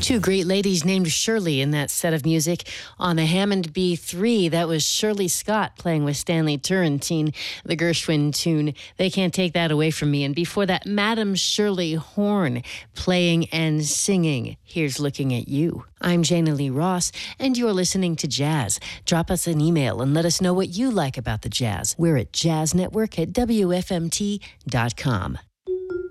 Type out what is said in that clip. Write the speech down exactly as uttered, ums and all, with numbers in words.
Two great ladies named Shirley in that set of music. On a Hammond B three, that was Shirley Scott playing with Stanley Turrentine, the Gershwin tune, They Can't Take That Away From Me. And before that, Madam Shirley Horn playing and singing, Here's Looking at You. I'm Jana Lee Ross, and you're listening to Jazz. Drop us an email and let us know what you like about the jazz. We're at jazz network at W F M T dot com.